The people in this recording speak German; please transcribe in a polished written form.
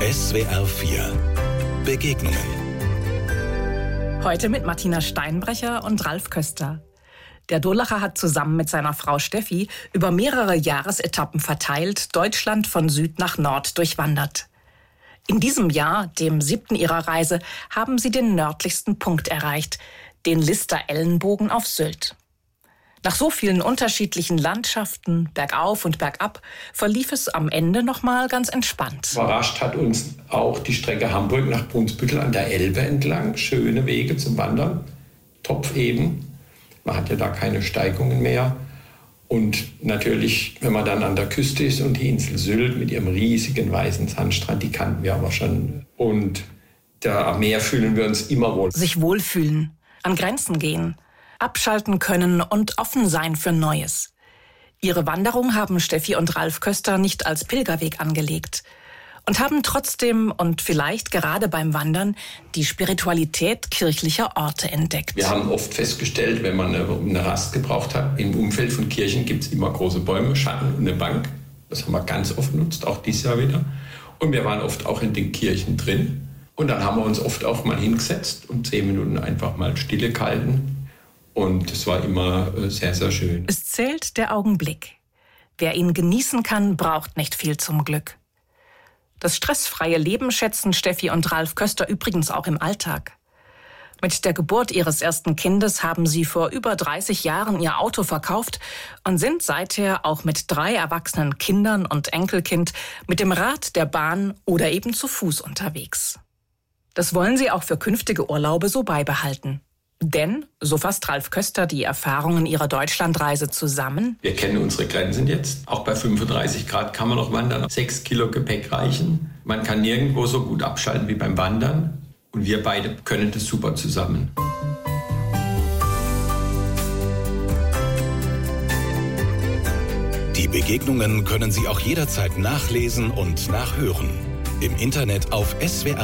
SWR 4 Begegnungen. Heute mit Martina Steinbrecher und Ralf Köster. Der Durlacher hat zusammen mit seiner Frau Steffi über mehrere Jahresetappen verteilt Deutschland von Süd nach Nord durchwandert. In diesem Jahr, dem 7. ihrer Reise, haben sie den nördlichsten Punkt erreicht, den Lister-Ellenbogen auf Sylt. Nach so vielen unterschiedlichen Landschaften, bergauf und bergab, verlief es am Ende nochmal ganz entspannt. Überrascht hat uns auch die Strecke Hamburg nach Brunsbüttel an der Elbe entlang. Schöne Wege zum Wandern, topfeben. Man hat ja da keine Steigungen mehr. Und natürlich, wenn man dann an der Küste ist und die Insel Sylt mit ihrem riesigen weißen Sandstrand, die kannten wir aber schon. Und da am Meer fühlen wir uns immer wohl. Sich wohlfühlen, an Grenzen gehen, abschalten können und offen sein für Neues. Ihre Wanderung haben Steffi und Ralf Köster nicht als Pilgerweg angelegt und haben trotzdem und vielleicht gerade beim Wandern die Spiritualität kirchlicher Orte entdeckt. Wir haben oft festgestellt, wenn man eine Rast gebraucht hat, im Umfeld von Kirchen gibt es immer große Bäume, Schatten und eine Bank. Das haben wir ganz oft genutzt, auch dieses Jahr wieder. Und wir waren oft auch in den Kirchen drin. Und dann haben wir uns oft auch mal hingesetzt und 10 Minuten einfach mal Stille gehalten. Und es war immer sehr, sehr schön. Es zählt der Augenblick. Wer ihn genießen kann, braucht nicht viel zum Glück. Das stressfreie Leben schätzen Steffi und Ralf Köster übrigens auch im Alltag. Mit der Geburt ihres ersten Kindes haben sie vor über 30 Jahren ihr Auto verkauft und sind seither auch mit 3 erwachsenen Kindern und Enkelkind mit dem Rad, der Bahn oder eben zu Fuß unterwegs. Das wollen sie auch für künftige Urlaube so beibehalten. Denn, so fasst Ralf Köster die Erfahrungen ihrer Deutschlandreise zusammen: Wir kennen unsere Grenzen jetzt. Auch bei 35 Grad kann man noch wandern. 6 Kilo Gepäck reichen. Man kann nirgendwo so gut abschalten wie beim Wandern. Und wir beide können das super zusammen. Die Begegnungen können Sie auch jederzeit nachlesen und nachhören. Im Internet auf SWR